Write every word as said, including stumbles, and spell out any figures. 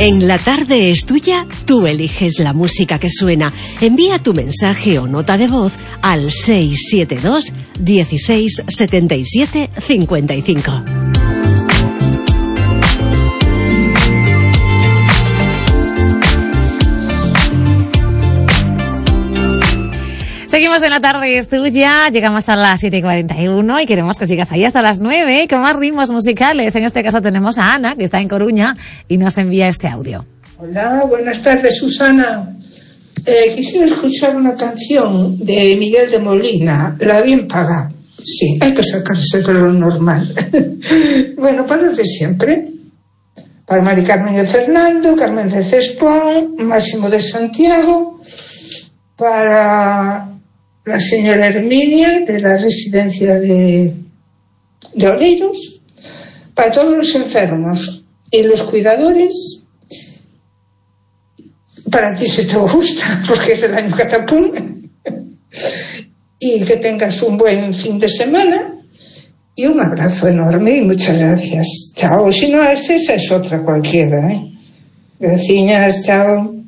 En La Tarde es Tuya, tú eliges la música que suena. Envía tu mensaje o nota de voz al seis siete dos, dieciséis, setenta y siete, cincuenta y cinco. Seguimos en La Tarde es Tuya, llegamos a las siete y cuarenta y uno y queremos que sigas ahí hasta las nueve con más ritmos musicales. En este caso tenemos a Ana, que está en Coruña, y nos envía este audio. Hola, buenas tardes, Susana. Eh, quisiera escuchar una canción de Miguel de Molina, La Bien Paga. Sí, hay que sacarse de lo normal. Bueno, para los de siempre. Para Mari Carmen de Fernando, Carmen de Cespuán, Máximo de Santiago, para la señora Herminia de la residencia de, de Oleiros, para todos los enfermos y los cuidadores, para ti si te gusta, porque es del año Catapún, y que tengas un buen fin de semana y un abrazo enorme y muchas gracias. Chao. Si no es esa, es otra cualquiera, ¿eh? Gracias, chao.